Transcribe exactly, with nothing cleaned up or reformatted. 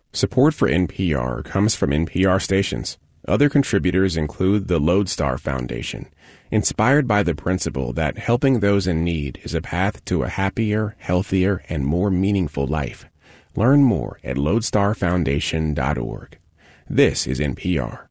Support for N P R comes from N P R stations. Other contributors include the Lodestar Foundation, inspired by the principle that helping those in need is a path to a happier, healthier, and more meaningful life. Learn more at lodestar foundation dot org. This is N P R.